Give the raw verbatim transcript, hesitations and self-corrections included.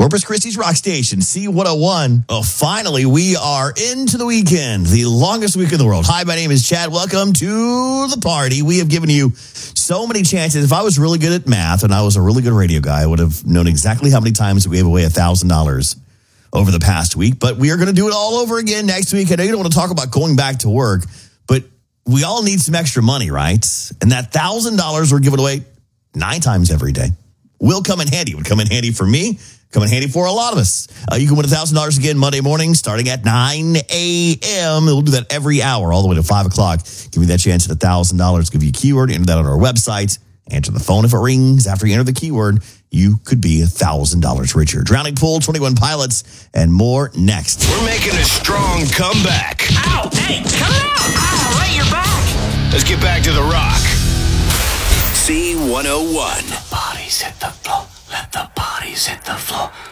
Corpus Christi's Rock Station, C one oh one. Oh, finally, we are into the weekend, the longest week in the world. Hi, my name is Chad. Welcome to the party. We have given you so many chances. If I was really good at math and I was a really good radio guy, I would have known exactly how many times we gave away one thousand dollars over the past week. But we are going to do it all over again next week. I know you don't want to talk about going back to work, but we all need some extra money, right? And that one thousand dollars we're giving away nine times every day will come in handy. It would come in handy for me. Come in handy for a lot of us. Uh, you can win one thousand dollars again Monday morning starting at nine a.m. We'll do that every hour all the way to five o'clock. Give me that chance at one thousand dollars. Give you a keyword. Enter that on our website. Answer the phone if it rings. After you enter the keyword, you could be one thousand dollars richer. Drowning Pool, twenty-one Pilots, and more next. We're making a strong comeback. Ow! Hey, come out! Ow, right your back! Let's get back to the rock. C one oh one. Bodies hit the floor. Let the bodies hit the floor.